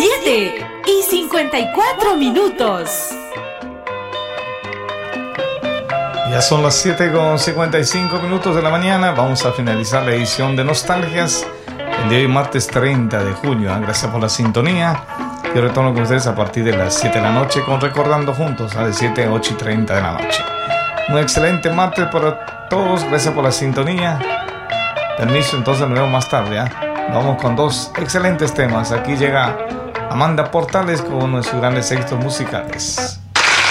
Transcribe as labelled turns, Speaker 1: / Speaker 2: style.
Speaker 1: 7:54.
Speaker 2: Ya son las 7:55 de la mañana. Vamos a finalizar la edición de Nostalgias el día de hoy, martes 30 de junio. Gracias por la sintonía. Yo retorno con ustedes a partir de las 7 de la noche con Recordando Juntos, a las 7, 8 y 30 de la noche. Un excelente martes para todos. Gracias por la sintonía. Permiso, entonces nos vemos más tarde. Vamos con dos excelentes temas. Aquí llega Amanda Portales con uno de sus grandes éxitos musicales.